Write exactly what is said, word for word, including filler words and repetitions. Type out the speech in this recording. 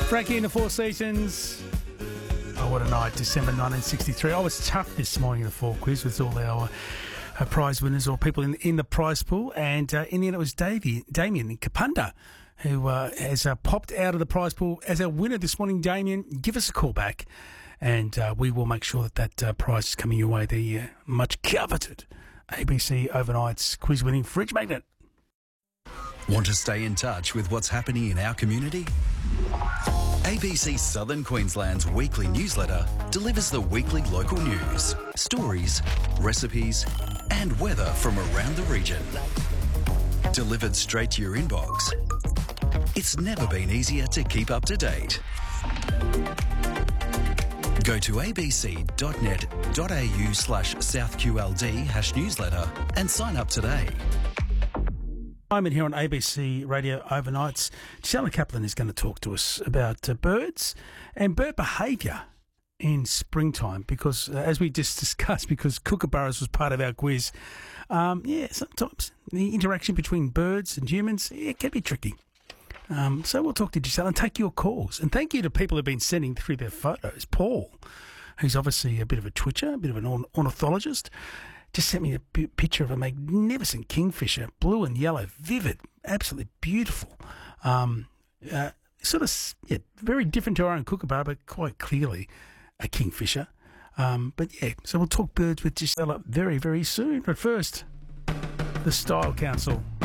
Frankie in the Four Seasons. Oh, what a night, December nineteen sixty-three. I was chuffed this morning in the Four Quiz with all our uh, prize winners or people in, in the prize pool. And uh, in the end, it was Davey, Damien Kapunda who uh, has uh, popped out of the prize pool as our winner this morning. Damien, give us a call back and uh, we will make sure that that uh, prize is coming your way. The uh, much coveted A B C Overnight's quiz winning fridge magnet. Want to stay in touch with what's happening in our community? A B C Southern Queensland's weekly newsletter delivers the weekly local news, stories, recipes and weather from around the region. Delivered straight to your inbox. It's never been easier to keep up to date. Go to abc.net.au slash southqld hash newsletter and sign up today. I'm in here on A B C Radio Overnights. Gisela Kaplan is going to talk to us about uh, birds and bird behaviour in springtime because, uh, as we just discussed, because kookaburras was part of our quiz, um, yeah, sometimes the interaction between birds and humans, yeah, it can be tricky. Um, so we'll talk to Gisela and take your calls. And thank you to people who have been sending through their photos. Paul, who's obviously a bit of a twitcher, a bit of an orn- ornithologist, just sent me a p- picture of a magnificent kingfisher, blue and yellow, vivid, absolutely beautiful. Um, uh, sort of, yeah, very different to our own kookaburra, but quite clearly a kingfisher. Um, but yeah, so we'll talk birds with Gisela very, very soon. But first, the Style Council.